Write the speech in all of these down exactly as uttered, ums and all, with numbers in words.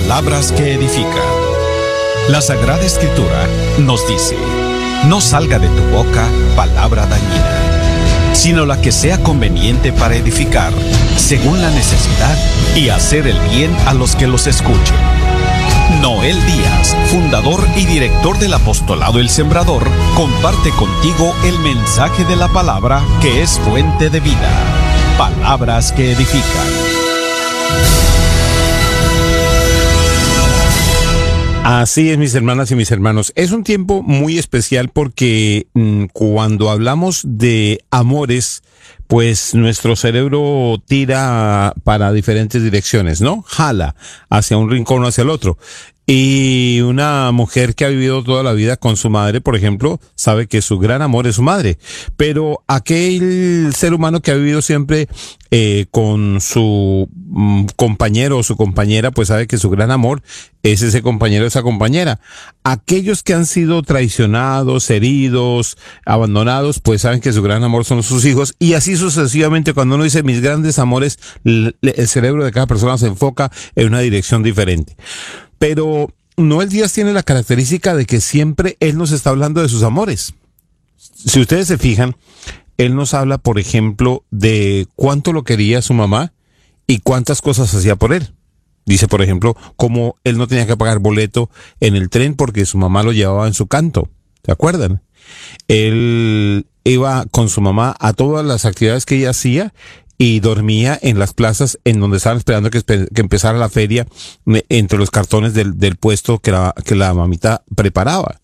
Palabras que edifican. La Sagrada Escritura nos dice: no salga de tu boca palabra dañina, sino la que sea conveniente para edificar, según la necesidad, y hacer el bien a los que los escuchen. Noel Díaz, fundador y director del apostolado El Sembrador, comparte contigo el mensaje de la palabra que es fuente de vida. Palabras que edifican. Así es, mis hermanas y mis hermanos. Es un tiempo muy especial porque mmm, cuando hablamos de amores, pues nuestro cerebro tira para diferentes direcciones, ¿no? Jala hacia un rincón o hacia el otro. Y una mujer que ha vivido toda la vida con su madre, por ejemplo, sabe que su gran amor es su madre. Pero aquel ser humano que ha vivido siempre eh, con su mm, compañero o su compañera, pues sabe que su gran amor es ese compañero o esa compañera. Aquellos que han sido traicionados, heridos, abandonados, pues saben que su gran amor son sus hijos. Y así sucesivamente, cuando uno dice mis grandes amores, el cerebro de cada persona se enfoca en una dirección diferente. Pero Noel Díaz tiene la característica de que siempre él nos está hablando de sus amores. Si ustedes se fijan, él nos habla, por ejemplo, de cuánto lo quería su mamá y cuántas cosas hacía por él. Dice, por ejemplo, cómo él no tenía que pagar boleto en el tren porque su mamá lo llevaba en su canto. ¿Se acuerdan? Él iba con su mamá a todas las actividades que ella hacía y dormía en las plazas en donde estaban esperando que, que empezara la feria, entre los cartones del, del puesto que la, que la mamita preparaba.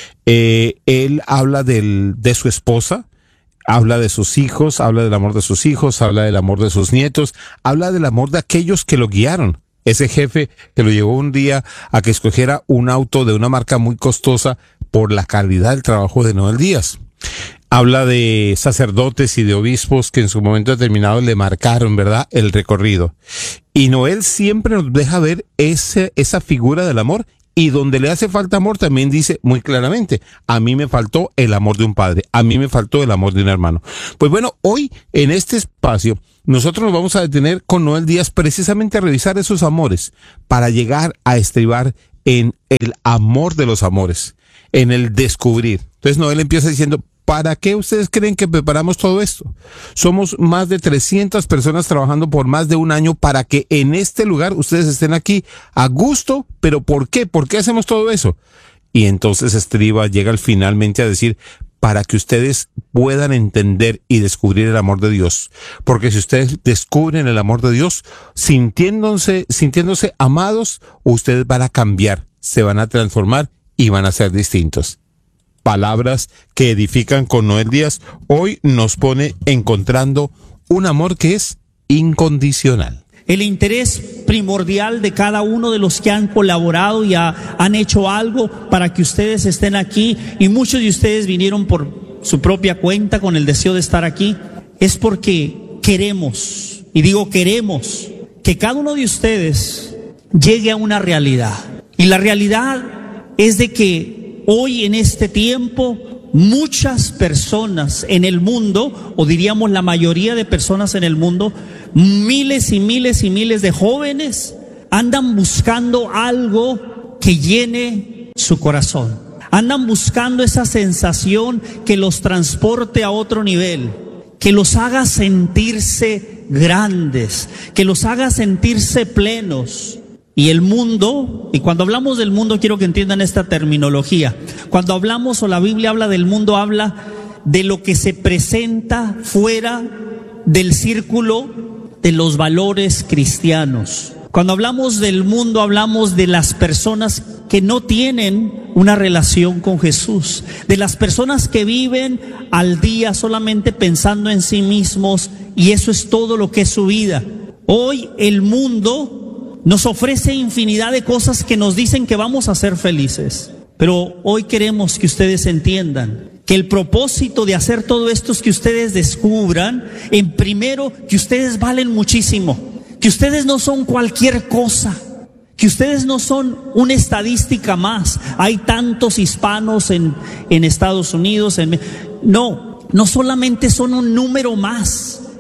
Eh, él habla del, de su esposa, habla de sus hijos, habla del amor de sus hijos, habla del amor de sus nietos, habla del amor de aquellos que lo guiaron. Ese jefe que lo llevó un día a que escogiera un auto de una marca muy costosa por la calidad del trabajo de Noel Díaz. Habla de sacerdotes y de obispos que en su momento determinado le marcaron, ¿verdad?, el recorrido. Y Noel siempre nos deja ver ese, esa figura del amor, y donde le hace falta amor también dice muy claramente: a mí me faltó el amor de un padre, a mí me faltó el amor de un hermano. Pues bueno, hoy en este espacio nosotros nos vamos a detener con Noel Díaz precisamente a revisar esos amores para llegar a estribar en el amor de los amores, en el descubrir. Entonces Noel empieza diciendo: ¿para qué ustedes creen que preparamos todo esto? Somos más de trescientas personas trabajando por más de un año para que en este lugar ustedes estén aquí a gusto. ¿Pero por qué? ¿Por qué hacemos todo eso? Y entonces estriba, llega finalmente a decir: para que ustedes puedan entender y descubrir el amor de Dios. Porque si ustedes descubren el amor de Dios, sintiéndose, sintiéndose amados, ustedes van a cambiar, se van a transformar y van a ser distintos. Palabras que edifican con Noel Díaz hoy nos pone encontrando un amor que es incondicional. El interés primordial de cada uno de los que han colaborado y ha, han hecho algo para que ustedes estén aquí, y muchos de ustedes vinieron por su propia cuenta con el deseo de estar aquí, es porque queremos, y digo queremos, que cada uno de ustedes llegue a una realidad. Y la realidad es de que hoy en este tiempo muchas personas en el mundo, o diríamos la mayoría de personas en el mundo, miles y miles y miles de jóvenes andan buscando algo que llene su corazón. Andan buscando esa sensación que los transporte a otro nivel, que los haga sentirse grandes, que los haga sentirse plenos. Y el mundo, y cuando hablamos del mundo quiero que entiendan esta terminología. Cuando hablamos o la Biblia habla del mundo, habla de lo que se presenta fuera del círculo de los valores cristianos. Cuando hablamos del mundo, hablamos de las personas que no tienen una relación con Jesús, de las personas que viven al día solamente pensando en sí mismos, y eso es todo lo que es su vida. Hoy el mundo nos ofrece infinidad de cosas que nos dicen que vamos a ser felices. Pero hoy queremos que ustedes entiendan que el propósito de hacer todo esto es que ustedes descubran, en primero, que ustedes valen muchísimo, que ustedes no son cualquier cosa, que ustedes no son una estadística más. Hay tantos hispanos en, en Estados Unidos, en, no, no solamente son un número más.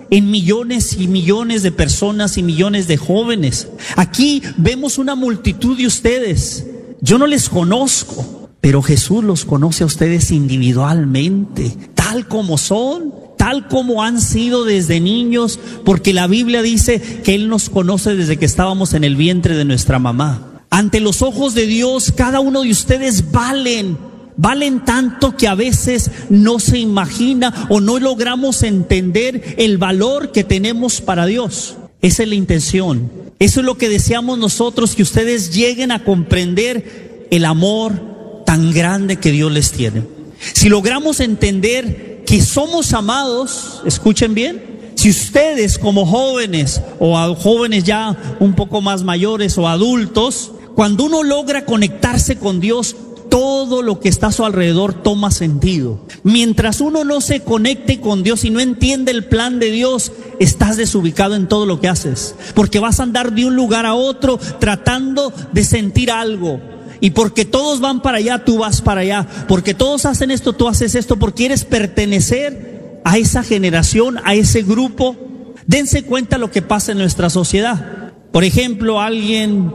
en millones y millones de personas y millones de jóvenes. Aquí vemos una multitud de ustedes. Yo no les conozco, pero Jesús los conoce a ustedes individualmente, tal como son, tal como han sido desde niños, porque la Biblia dice que Él nos conoce desde que estábamos en el vientre de nuestra mamá. Ante los ojos de Dios, cada uno de ustedes valen. Valen tanto que a veces no se imagina o no logramos entender el valor que tenemos para Dios. Esa es la intención. Eso es lo que deseamos nosotros, que ustedes lleguen a comprender el amor tan grande que Dios les tiene. Si logramos entender que somos amados, escuchen bien, si ustedes como jóvenes o a jóvenes ya un poco más mayores o adultos, cuando uno logra conectarse con Dios, todo lo que está a su alrededor toma sentido. Mientras uno no se conecte con Dios y no entiende el plan de Dios, estás desubicado en todo lo que haces, porque vas a andar de un lugar a otro tratando de sentir algo. Y porque todos van para allá, tú vas para allá. Porque todos hacen esto, tú haces esto, porque quieres pertenecer a esa generación, a ese grupo. Dense cuenta lo que pasa en nuestra sociedad. Por ejemplo, alguien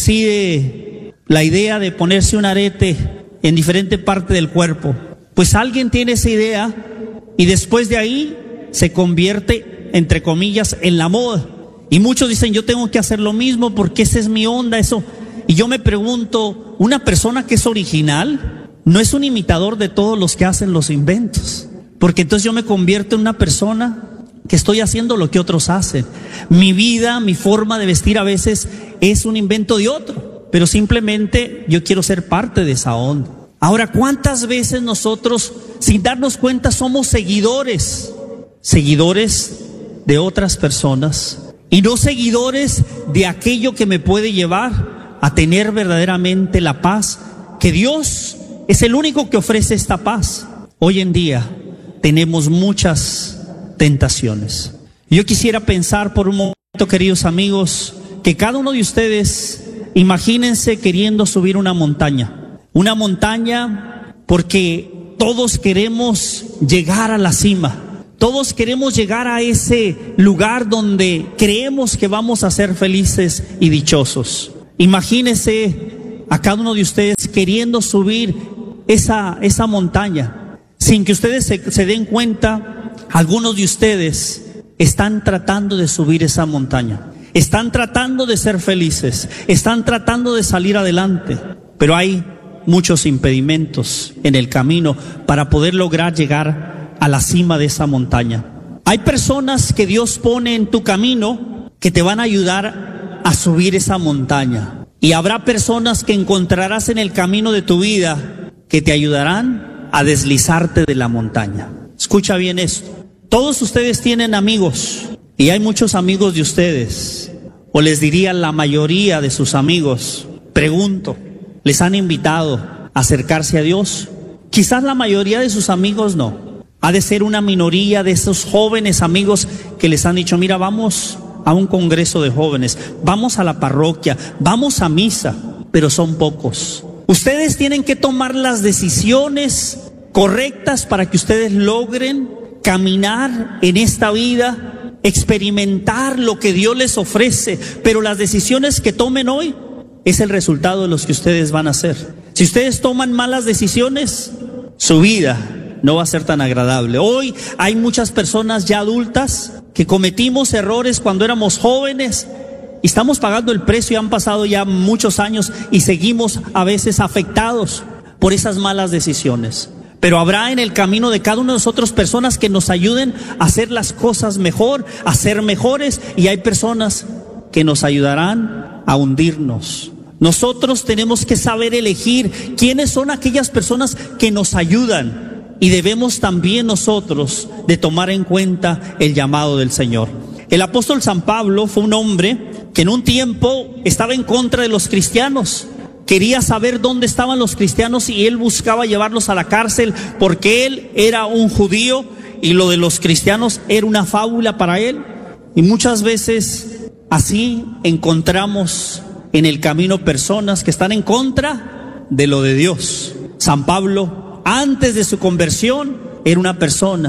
decide la idea de ponerse un arete en diferente parte del cuerpo. Pues alguien tiene esa idea y después de ahí se convierte, entre comillas, en la moda. Y muchos dicen, yo tengo que hacer lo mismo porque esa es mi onda, eso. Y yo me pregunto, una persona que es original no es un imitador de todos los que hacen los inventos. Porque entonces yo me convierto en una persona que estoy haciendo lo que otros hacen. Mi vida, mi forma de vestir a veces es un invento de otro. Pero simplemente yo quiero ser parte de esa onda. Ahora, ¿cuántas veces nosotros, sin darnos cuenta, somos seguidores? Seguidores de otras personas y no seguidores de aquello que me puede llevar a tener verdaderamente la paz, que Dios es el único que ofrece esta paz. Hoy en día tenemos muchas tentaciones. Yo quisiera pensar por un momento, queridos amigos, que cada uno de ustedes, imagínense queriendo subir una montaña, una montaña porque todos queremos llegar a la cima, todos queremos llegar a ese lugar donde creemos que vamos a ser felices y dichosos. Imagínense a cada uno de ustedes queriendo subir esa, esa montaña, sin que ustedes se, se den cuenta, algunos de ustedes están tratando de subir esa montaña. Están tratando de ser felices, están tratando de salir adelante, pero hay muchos impedimentos en el camino para poder lograr llegar a la cima de esa montaña. Hay personas que Dios pone en tu camino que te van a ayudar a subir esa montaña, y habrá personas que encontrarás en el camino de tu vida que te ayudarán a deslizarte de la montaña. Escucha bien esto. Todos ustedes tienen amigos. Y hay muchos amigos de ustedes, o les diría la mayoría de sus amigos. Pregunto, ¿les han invitado a acercarse a Dios? Quizás la mayoría de sus amigos no. Ha de ser una minoría de esos jóvenes amigos que les han dicho, mira, vamos a un congreso de jóvenes, vamos a la parroquia, vamos a misa, pero son pocos. Ustedes tienen que tomar las decisiones correctas para que ustedes logren caminar en esta vida, experimentar lo que Dios les ofrece, pero las decisiones que tomen hoy es el resultado de los que ustedes van a hacer. Si ustedes toman malas decisiones, su vida no va a ser tan agradable. Hoy hay muchas personas ya adultas que cometimos errores cuando éramos jóvenes y estamos pagando el precio, y han pasado ya muchos años y seguimos a veces afectados por esas malas decisiones. Pero habrá en el camino de cada uno de nosotros personas que nos ayuden a hacer las cosas mejor, a ser mejores, y hay personas que nos ayudarán a hundirnos. Nosotros tenemos que saber elegir quiénes son aquellas personas que nos ayudan, y debemos también nosotros de tomar en cuenta el llamado del Señor. El apóstol San Pablo fue un hombre que en un tiempo estaba en contra de los cristianos. Quería saber dónde estaban los cristianos y él buscaba llevarlos a la cárcel porque él era un judío y lo de los cristianos era una fábula para él. Y muchas veces así encontramos en el camino personas que están en contra de lo de Dios. San Pablo, antes de su conversión, era una persona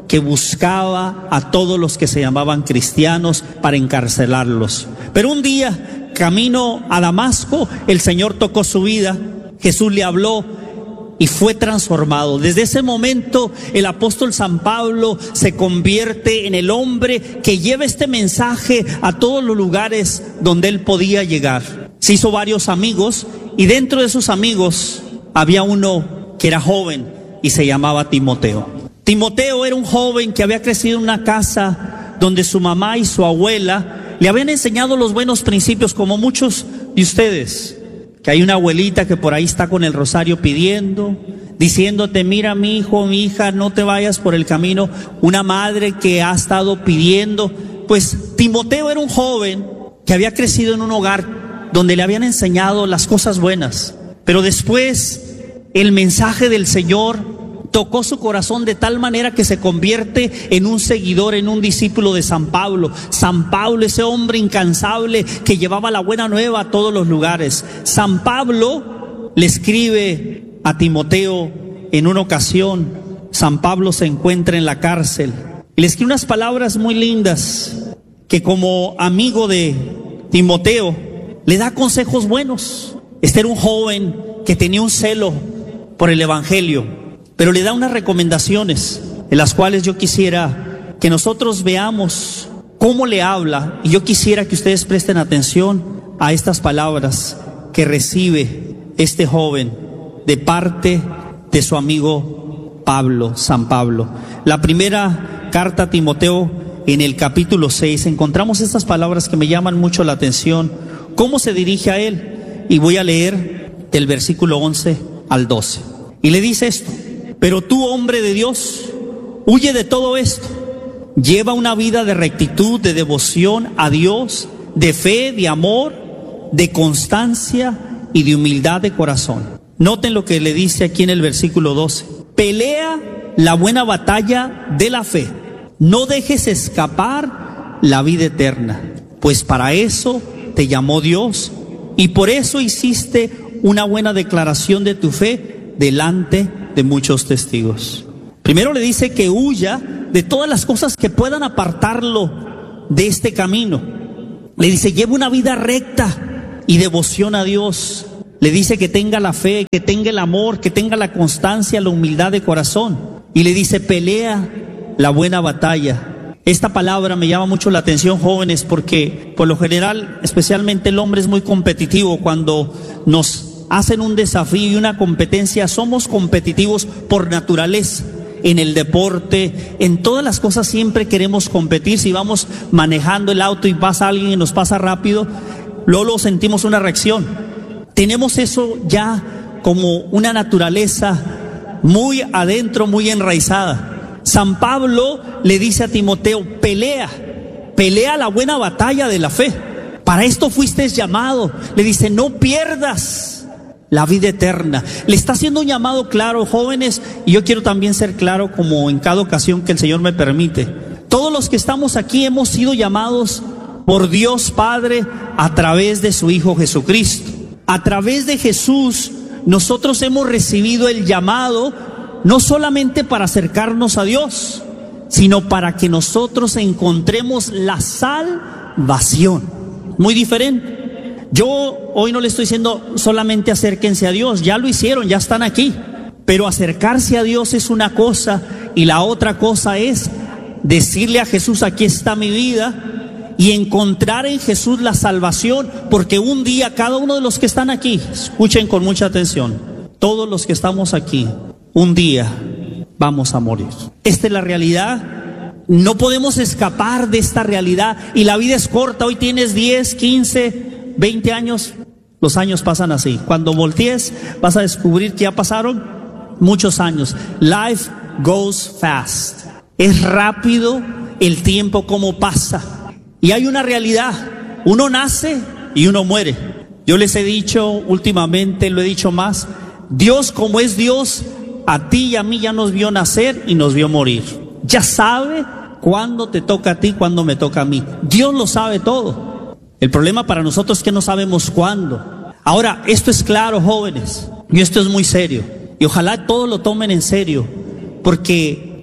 que buscaba a todos los que se llamaban cristianos para encarcelarlos. Pero un día, camino a Damasco, el Señor tocó su vida, Jesús le habló y fue transformado. Desde ese momento, el apóstol San Pablo se convierte en el hombre que lleva este mensaje a todos los lugares donde él podía llegar. Se hizo varios amigos y dentro de sus amigos había uno que era joven y se llamaba Timoteo. Timoteo era un joven que había crecido en una casa donde su mamá y su abuela le habían enseñado los buenos principios, como muchos de ustedes, que hay una abuelita que por ahí está con el rosario pidiendo, diciéndote, mira mi hijo, mi hija, no te vayas por el camino. Una madre que ha estado pidiendo. Pues Timoteo era un joven que había crecido en un hogar donde le habían enseñado las cosas buenas, pero después el mensaje del Señor tocó su corazón de tal manera que se convierte en un seguidor, en un discípulo de San Pablo. San Pablo, ese hombre incansable que llevaba la buena nueva a todos los lugares. San Pablo le escribe a Timoteo en una ocasión. San Pablo se encuentra en la cárcel y le escribe unas palabras muy lindas que, como amigo de Timoteo, le da consejos buenos. Este era un joven que tenía un celo por el evangelio, pero le da unas recomendaciones en las cuales yo quisiera que nosotros veamos cómo le habla, y yo quisiera que ustedes presten atención a estas palabras que recibe este joven de parte de su amigo Pablo, San Pablo. La primera carta a Timoteo, en el capítulo seis, encontramos estas palabras que me llaman mucho la atención. ¿Cómo se dirige a él? Y voy a leer del versículo once al doce. Y le dice esto: pero tú, hombre de Dios, huye de todo esto. Lleva una vida de rectitud, de devoción a Dios, de fe, de amor, de constancia y de humildad de corazón. Noten lo que le dice aquí en el versículo doce. Pelea la buena batalla de la fe. No dejes escapar la vida eterna, pues para eso te llamó Dios y por eso hiciste una buena declaración de tu fe delante de muchos testigos. Primero le dice que huya de todas las cosas que puedan apartarlo de este camino. Le dice, lleva una vida recta y devoción a Dios. Le dice que tenga la fe, que tenga el amor, que tenga la constancia, la humildad de corazón. Y le dice, pelea la buena batalla. Esta palabra me llama mucho la atención, jóvenes, porque por lo general, especialmente el hombre es muy competitivo. Cuando nos hacen un desafío y una competencia, somos competitivos por naturaleza. En el deporte, en todas las cosas siempre queremos competir. Si vamos manejando el auto y pasa alguien y nos pasa rápido, luego sentimos una reacción. Tenemos eso ya como una naturaleza muy adentro, muy enraizada. San Pablo le dice a Timoteo, pelea, pelea la buena batalla de la fe. Para esto fuiste llamado. Le dice, no pierdas la vida eterna. Le está haciendo un llamado claro, jóvenes, y yo quiero también ser claro, como en cada ocasión que el Señor me permite. Todos los que estamos aquí hemos sido llamados por Dios Padre a través de su Hijo Jesucristo. A través de Jesús nosotros hemos recibido el llamado no solamente para acercarnos a Dios, sino para que nosotros encontremos la salvación. Muy diferente. Yo hoy no le estoy diciendo solamente acérquense a Dios, ya lo hicieron, ya están aquí. Pero acercarse a Dios es una cosa y la otra cosa es decirle a Jesús, aquí está mi vida, y encontrar en Jesús la salvación, porque un día cada uno de los que están aquí, escuchen con mucha atención, todos los que estamos aquí, un día vamos a morir. Esta es la realidad. No podemos escapar de esta realidad y la vida es corta. Hoy tienes diez, quince, veinte años, los años pasan así. Cuando voltees vas a descubrir que ya pasaron muchos años. Life goes fast. Es rápido el tiempo como pasa. Y hay una realidad, uno nace y uno muere. Yo les he dicho últimamente, lo he dicho más, Dios como es Dios, a ti y a mí ya nos vio nacer y nos vio morir. Ya sabe cuándo te toca a ti, cuándo me toca a mí. Dios lo sabe todo. El problema para nosotros es que no sabemos cuándo. Ahora, esto es claro, jóvenes, y esto es muy serio. Y ojalá todos lo tomen en serio, porque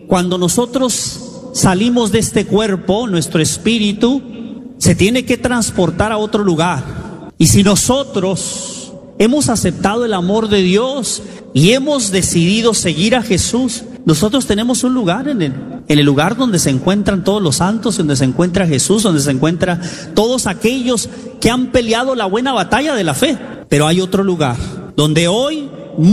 cuando nosotros salimos de este cuerpo, nuestro espíritu se tiene que transportar a otro lugar. Y si nosotros hemos aceptado el amor de Dios y hemos decidido seguir a Jesús, nosotros tenemos un lugar en el, en el lugar donde se encuentran todos los santos, donde se encuentra Jesús, donde se encuentran todos aquellos que han peleado la buena batalla de la fe. Pero hay otro lugar donde hoy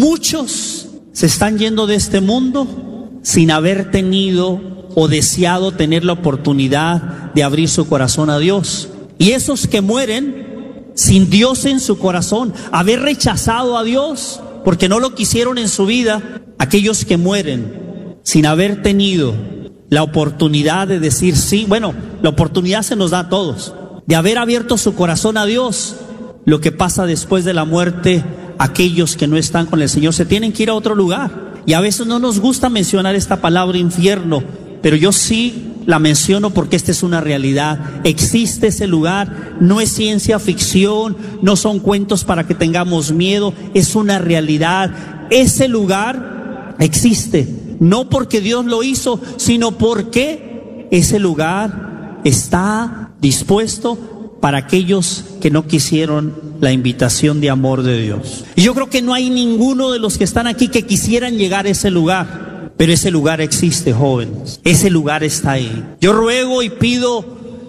muchos se están yendo de este mundo sin haber tenido o deseado tener la oportunidad de abrir su corazón a Dios. Y esos que mueren sin Dios en su corazón, haber rechazado a Dios porque no lo quisieron en su vida, aquellos que mueren sin haber tenido la oportunidad de decir sí, bueno, la oportunidad se nos da a todos, de haber abierto su corazón a Dios. Lo que pasa después de la muerte, aquellos que no están con el Señor se tienen que ir a otro lugar. Y a veces no nos gusta mencionar esta palabra infierno, pero yo sí la menciono porque esta es una realidad. Existe ese lugar, no es ciencia ficción, no son cuentos para que tengamos miedo, es una realidad. Ese lugar existe, no porque Dios lo hizo, sino porque ese lugar está dispuesto para aquellos que no quisieron la invitación de amor de Dios. Y yo creo que no hay ninguno de los que están aquí que quisieran llegar a ese lugar. Pero ese lugar existe, jóvenes. Ese lugar está ahí. Yo ruego y pido,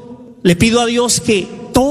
le pido a Dios que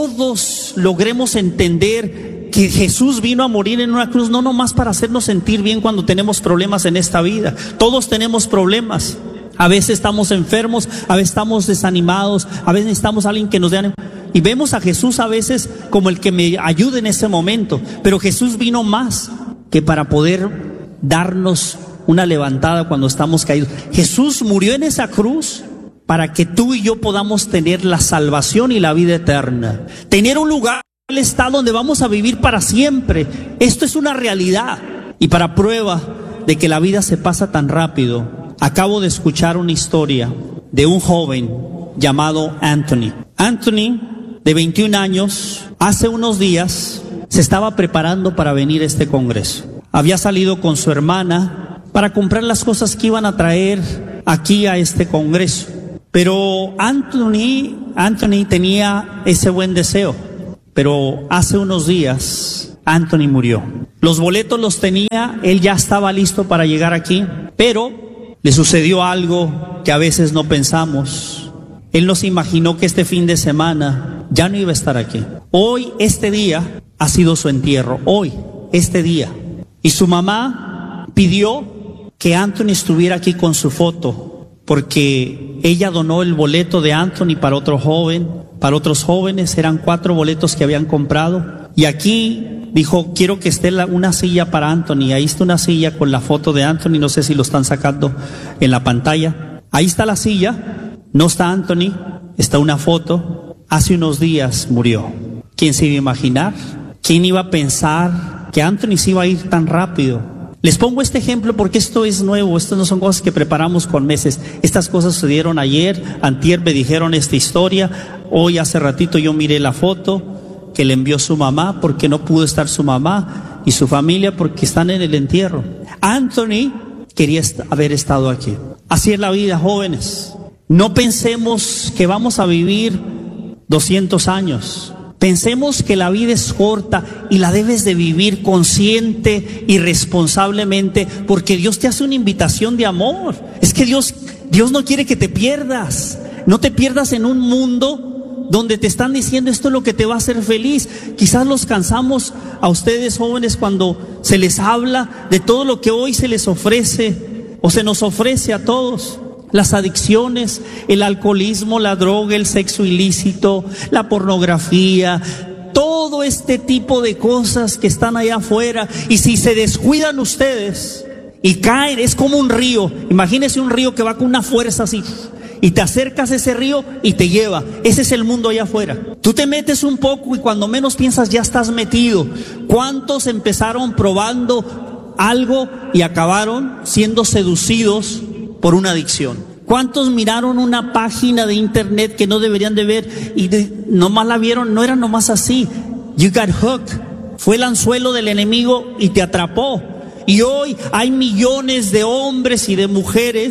todos logremos entender que Jesús vino a morir en una cruz, no nomás para hacernos sentir bien cuando tenemos problemas en esta vida. Todos tenemos problemas. A veces estamos enfermos, a veces estamos desanimados, a veces necesitamos a alguien que nos dé ánimo. Y vemos a Jesús a veces como el que me ayude en ese momento. Pero Jesús vino más que para poder darnos una levantada cuando estamos caídos. Jesús murió en esa cruz para que tú y yo podamos tener la salvación y la vida eterna. Tener un lugar, Él está donde vamos a vivir para siempre. Esto es una realidad. Y para prueba de que la vida se pasa tan rápido, acabo de escuchar una historia de un joven llamado Anthony. Anthony, de veintiún años, hace unos días se estaba preparando para venir a este congreso. Había salido con su hermana para comprar las cosas que iban a traer aquí a este congreso. Pero Anthony, Anthony tenía ese buen deseo. Pero hace unos días Anthony murió. Los boletos los tenía, él ya estaba listo para llegar aquí, pero le sucedió algo que a veces no pensamos. Él no se imaginó que este fin de semana ya no iba a estar aquí. Hoy, este día, ha sido su entierro. Hoy, este día. Y su mamá pidió que Anthony estuviera aquí con su foto, porque ella donó el boleto de Anthony para otro joven, para otros jóvenes. Eran cuatro boletos que habían comprado. Y aquí dijo, quiero que esté la, una silla para Anthony. Ahí está una silla con la foto de Anthony. No sé si lo están sacando en la pantalla. Ahí está la silla. No está Anthony, está una foto. Hace unos días murió. ¿Quién se iba a imaginar? ¿Quién iba a pensar que Anthony se iba a ir tan rápido? Les pongo este ejemplo porque esto es nuevo, esto no son cosas que preparamos con meses. Estas cosas sucedieron ayer, antier me dijeron esta historia, hoy hace ratito yo miré la foto que le envió su mamá porque no pudo estar su mamá y su familia porque están en el entierro. Anthony quería est- haber estado aquí. Así es la vida, jóvenes. No pensemos que vamos a vivir doscientos años. Pensemos que la vida es corta y la debes de vivir consciente y responsablemente, porque Dios te hace una invitación de amor. Es que Dios, Dios no quiere que te pierdas. No te pierdas en un mundo donde te están diciendo esto es lo que te va a hacer feliz. Quizás los cansamos a ustedes jóvenes cuando se les habla de todo lo que hoy se les ofrece o se nos ofrece a todos. Las adicciones, el alcoholismo, la droga, el sexo ilícito, la pornografía, todo este tipo de cosas que están allá afuera. Y si se descuidan ustedes y caen, es como un río. Imagínese un río que va con una fuerza así y te acercas a ese río y te lleva. Ese es el mundo allá afuera. Tú te metes un poco y cuando menos piensas ya estás metido. ¿Cuántos empezaron probando algo y acabaron siendo seducidos por una adicción? ¿Cuántos miraron una página de internet que no deberían de ver y de, nomás la vieron? No era nomás así. You got hooked. Fue el anzuelo del enemigo y te atrapó. Y hoy hay millones de hombres y de mujeres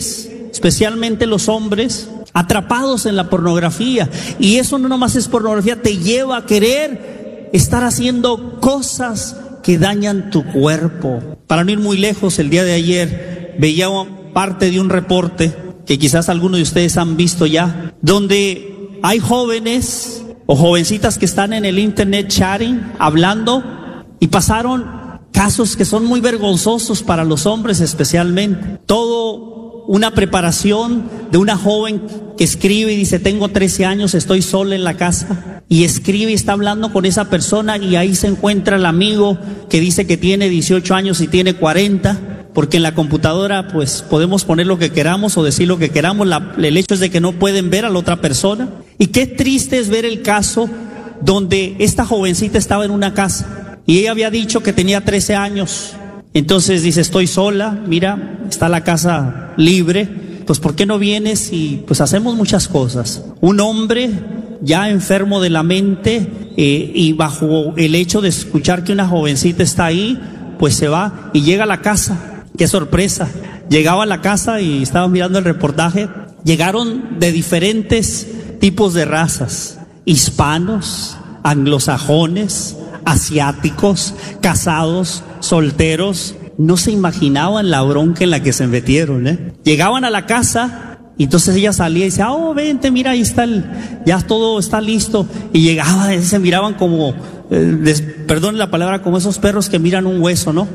especialmente los hombres, atrapados en la pornografía. Y eso no nomás es pornografía, te lleva a querer estar haciendo cosas que dañan tu cuerpo. Para no ir muy lejos, el día de ayer veía parte de un reporte que quizás algunos de ustedes han visto ya, donde hay jóvenes o jovencitas que están en el internet chatting, hablando, y pasaron casos que son muy vergonzosos para los hombres especialmente. Todo una preparación de una joven que escribe y dice: tengo trece años, estoy sola en la casa, y escribe y está hablando con esa persona, y ahí se encuentra el amigo que dice que tiene dieciocho años y tiene cuarenta, porque en la computadora pues podemos poner lo que queramos o decir lo que queramos. La, el hecho es de que no pueden ver a la otra persona. Y qué triste es ver el caso donde esta jovencita estaba en una casa y ella había dicho que tenía trece años. Entonces dice: estoy sola, mira, está la casa libre, pues ¿por qué no vienes? Y pues hacemos muchas cosas. Un hombre ya enfermo de la mente, eh, y bajo el hecho de escuchar que una jovencita está ahí, pues se va y llega a la casa. ¡Qué sorpresa! Llegaba a la casa y estaba mirando el reportaje. Llegaron de diferentes tipos de razas: hispanos, anglosajones, asiáticos, casados, solteros. No se imaginaban la bronca en la que se metieron, ¿eh? Llegaban a la casa y entonces ella salía y decía: oh, vente, mira, ahí está el, ya todo está listo. Y llegaba y se miraban como, eh, des, perdón la palabra, como esos perros que miran un hueso, ¿no?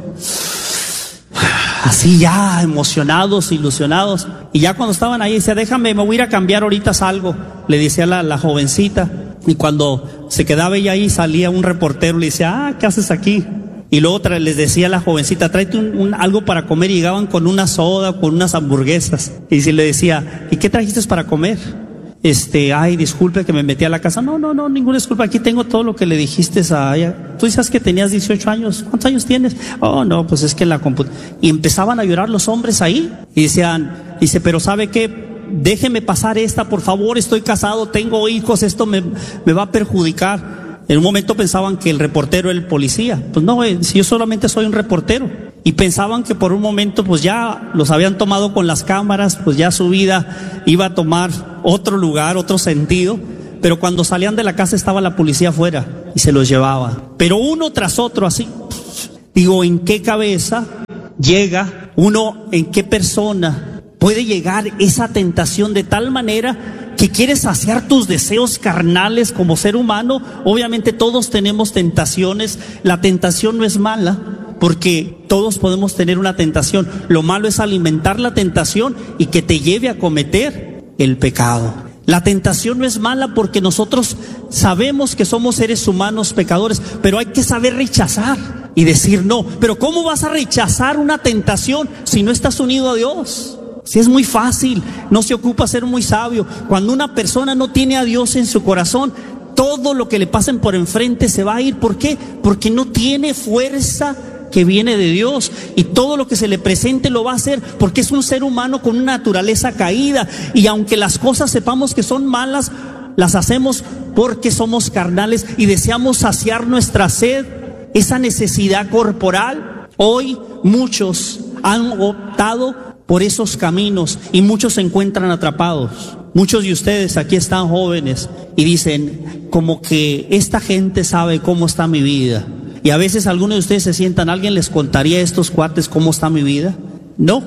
Así ya emocionados, ilusionados. Y ya cuando estaban ahí decía: déjame, me voy a ir a cambiar, ahorita salgo, le decía la, la jovencita. Y cuando se quedaba ella ahí, salía un reportero y le decía: ah, ¿qué haces aquí? Y luego tra- les decía a la jovencita: tráete un, un, algo para comer. Y llegaban con una soda, con unas hamburguesas. Y si le decía: ¿y qué trajiste para comer? Este, ay, disculpe que me metí a la casa. No, no, no, ninguna disculpa, aquí tengo todo lo que le dijiste a ella. Tú dices que tenías dieciocho años, ¿cuántos años tienes? Oh, no, pues es que la computadora. Y empezaban a llorar los hombres ahí. Y decían, dice: pero ¿sabe qué? Déjeme pasar esta, por favor, estoy casado, tengo hijos, esto me, me va a perjudicar. En un momento pensaban que el reportero era el policía. Pues no, eh, si yo solamente soy un reportero. Y pensaban que por un momento pues ya los habían tomado con las cámaras, pues ya su vida iba a tomar otro lugar, otro sentido. Pero cuando salían de la casa estaba la policía afuera y se los llevaba. Pero uno tras otro así. Digo, ¿en qué cabeza llega uno, en qué persona puede llegar esa tentación de tal manera que quieres saciar tus deseos carnales como ser humano? Obviamente todos tenemos tentaciones. La tentación no es mala, porque todos podemos tener una tentación. Lo malo es alimentar la tentación y que te lleve a cometer el pecado. La tentación no es mala porque nosotros sabemos que somos seres humanos pecadores, pero hay que saber rechazar y decir no. Pero ¿cómo vas a rechazar una tentación si no estás unido a Dios? Si es muy fácil, no se ocupa ser muy sabio. Cuando una persona no tiene a Dios en su corazón, todo lo que le pasen por enfrente se va a ir. ¿Por qué? Porque no tiene fuerza que viene de Dios, y todo lo que se le presente lo va a hacer porque es un ser humano con una naturaleza caída. Y aunque las cosas sepamos que son malas, las hacemos porque somos carnales y deseamos saciar nuestra sed, esa necesidad corporal. Hoy muchos han optado por esos caminos y muchos se encuentran atrapados. Muchos de ustedes aquí están jóvenes y dicen, como que esta gente sabe cómo está mi vida. Y a veces algunos de ustedes se sientan: ¿alguien les contaría a estos cuates cómo está mi vida? No.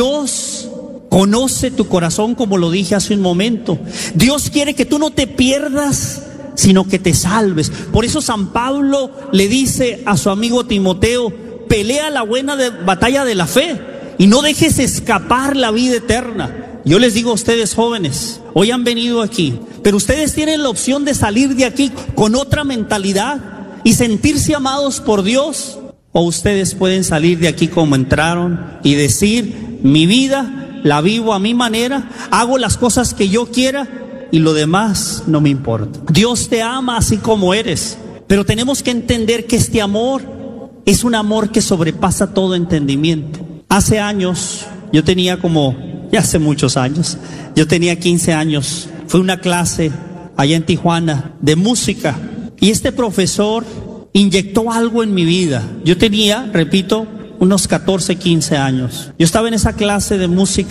Dios conoce tu corazón, como lo dije hace un momento. Dios quiere que tú no te pierdas, sino que te salves. Por eso San Pablo le dice a su amigo Timoteo: pelea la buena de, batalla de la fe y no dejes escapar la vida eterna. Yo les digo a ustedes jóvenes, hoy han venido aquí, pero ustedes tienen la opción de salir de aquí con otra mentalidad y sentirse amados por Dios, o ustedes pueden salir de aquí como entraron y decir: mi vida la vivo a mi manera, hago las cosas que yo quiera y lo demás no me importa. Dios te ama así como eres, pero tenemos que entender que este amor es un amor que sobrepasa todo entendimiento. Hace años, yo tenía como, ya hace muchos años, yo tenía quince años, fue una clase allá en Tijuana de música. Y este profesor inyectó algo en mi vida. Yo tenía, repito, unos catorce, quince años. Yo estaba en esa clase de música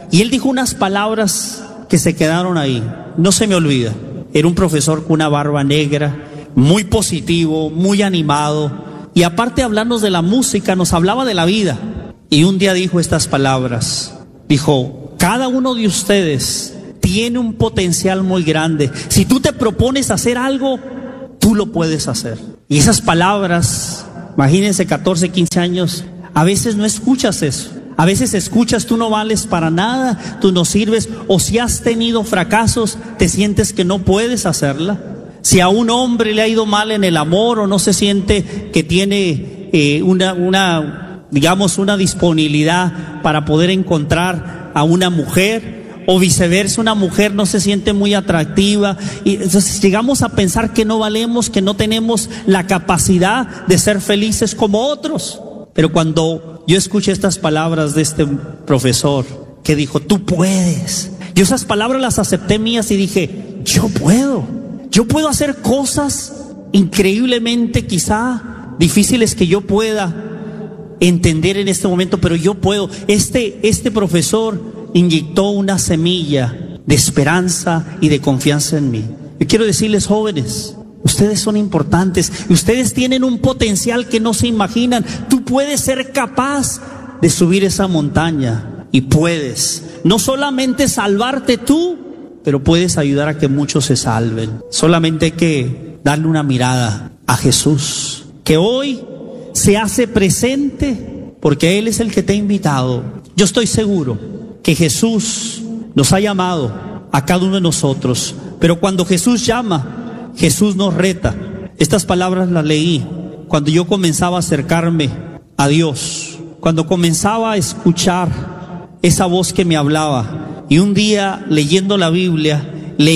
Y él dijo unas palabras que se quedaron ahí, no se me olvida. Era un profesor con una barba negra, muy positivo, muy animado, y aparte de hablarnos de la música, nos hablaba de la vida. Y un día dijo estas palabras, dijo: cada uno de ustedes tiene un potencial muy grande. Si tú te propones hacer algo, tú lo puedes hacer. Y esas palabras, imagínense, catorce, quince años, a veces no escuchas eso. A veces escuchas: tú no vales para nada, tú no sirves, o si has tenido fracasos, te sientes que no puedes hacerla. Si a un hombre le ha ido mal en el amor, o no se siente que tiene eh, una, una, digamos, una disponibilidad para poder encontrar a una mujer, o viceversa, una mujer no se siente muy atractiva, y entonces llegamos a pensar que no valemos, que no tenemos la capacidad de ser felices como otros. Pero cuando yo escuché estas palabras de este profesor que dijo: tú puedes, yo esas palabras las acepté mías y dije: yo puedo, yo puedo hacer cosas increíblemente quizá difíciles que yo pueda entender en este momento, pero yo puedo. Este, este profesor inyectó una semilla de esperanza y de confianza en mí. Yo quiero decirles, jóvenes, ustedes son importantes, ustedes tienen un potencial que no se imaginan. Tú puedes ser capaz de subir esa montaña, y puedes no solamente salvarte tú, pero puedes ayudar a que muchos se salven. Solamente hay que darle una mirada a Jesús, que hoy se hace presente porque Él es el que te ha invitado. Yo estoy seguro que Jesús nos ha llamado a cada uno de nosotros, pero cuando Jesús llama, Jesús nos reta. Estas palabras las leí cuando yo comenzaba a acercarme a Dios, cuando comenzaba a escuchar esa voz que me hablaba. Y un día, leyendo la Biblia,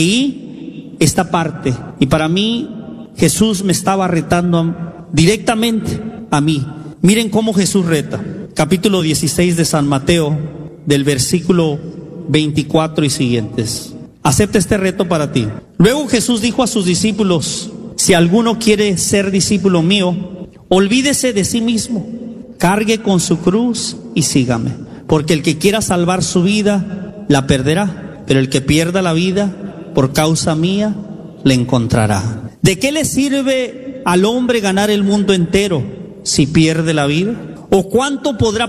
leí esta parte, y para mí Jesús me estaba retando a, directamente a mí. Miren cómo Jesús reta. Capítulo dieciséis de San Mateo, del versículo veinticuatro y siguientes. Acepta este reto para ti. Luego Jesús dijo a sus discípulos: si alguno quiere ser discípulo mío, olvídese de sí mismo, cargue con su cruz y sígame. Porque el que quiera salvar su vida, la perderá, pero el que pierda la vida por causa mía, la encontrará. ¿De qué le sirve al hombre ganar el mundo entero si pierde la vida? ¿O cuánto podrá